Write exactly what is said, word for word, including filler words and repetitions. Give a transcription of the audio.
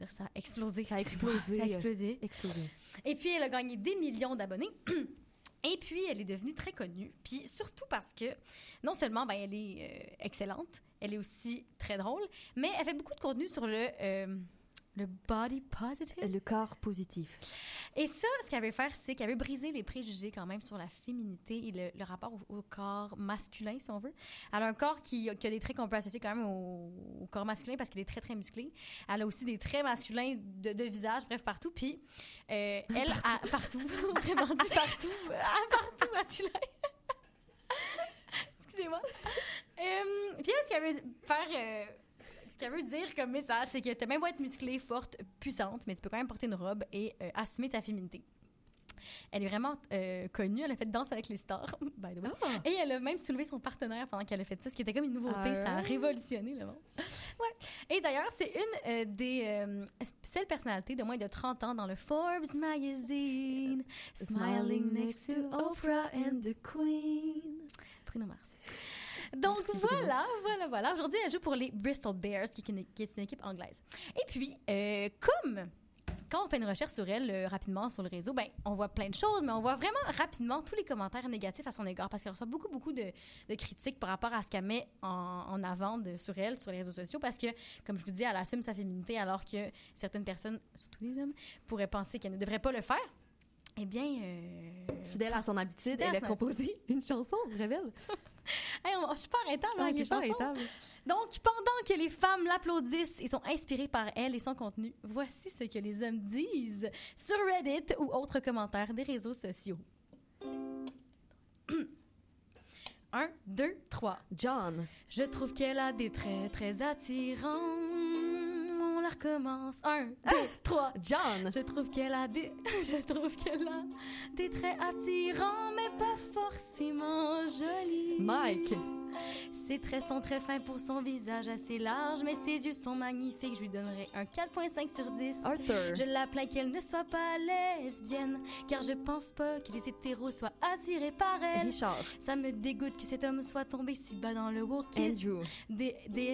dire, ça a explosé. Ça a explosé. Ça a explosé. Explosé. Et puis, elle a gagné des millions d'abonnés. Et puis, elle est devenue très connue. Puis surtout parce que, non seulement, ben, elle est euh, excellente, elle est aussi très drôle, mais elle fait beaucoup de contenu sur le, euh, le body positive. Le corps positif. Et ça, ce qu'elle veut faire, c'est qu'elle veut briser les préjugés quand même sur la féminité et le, le rapport au, au corps masculin, si on veut. Elle a un corps qui, qui a des traits qu'on peut associer quand même au, au corps masculin parce qu'il est très, très musclé. Elle a aussi des traits masculins de, de visage, bref, partout. Puis, euh, elle, partout, a, partout vraiment dit partout, ah, partout, masculin. Excusez-moi. Euh, puis, elle, ce qu'elle veut faire... Euh, Ce qu'elle veut dire comme message, c'est que t'as même beau être musclée, forte, puissante, mais tu peux quand même porter une robe et euh, assumer ta féminité. Elle est vraiment euh, connue. Elle a fait Danse avec les stars, by the way. Oh. Et elle a même soulevé son partenaire pendant qu'elle a fait ça, ce qui était comme une nouveauté. Uh. Ça a révolutionné le monde. Ouais. Et d'ailleurs, c'est une euh, des euh, seules personnalités de moins de trente ans dans le Forbes magazine. Smiling next to Oprah and the Queen. Bruno Mars. Donc, merci voilà, beaucoup. voilà, voilà. Aujourd'hui, elle joue pour les Bristol Bears, qui est une, qui est une équipe anglaise. Et puis, euh, comme quand on fait une recherche sur elle euh, rapidement sur le réseau, ben, on voit plein de choses, mais on voit vraiment rapidement tous les commentaires négatifs à son égard parce qu'elle reçoit beaucoup, beaucoup de, de critiques par rapport à ce qu'elle met en, en avant de, sur elle, sur les réseaux sociaux, parce que, comme je vous dis, elle assume sa féminité alors que certaines personnes, surtout les hommes, pourraient penser qu'elle ne devrait pas le faire. Eh bien... Euh, fidèle à son habitude, elle a composé une chanson, révèle. Hey, on, je suis pas arrêtable, ah, hein, les pas chansons. arrêtable. Donc, pendant que les femmes l'applaudissent et sont inspirées par elle et son contenu, voici ce que les hommes disent sur Reddit ou autres commentaires des réseaux sociaux. Un, deux, trois. John. Je trouve qu'elle a des traits très attirants. On la recommence. Un, deux, trois. John. Je trouve qu'elle a des... Je trouve qu'elle a des traits attirants, mais pas forcément jolis. Mike. Ses traits sont très fins pour son visage assez large, mais ses yeux sont magnifiques. Je lui donnerais un quatre virgule cinq sur dix. Arthur. Je la plains qu'elle ne soit pas lesbienne, car je pense pas que les hétéros soient attirés par elle. Richard. Ça me dégoûte que cet homme soit tombé si bas dans le wokisme. Andrew. Des, des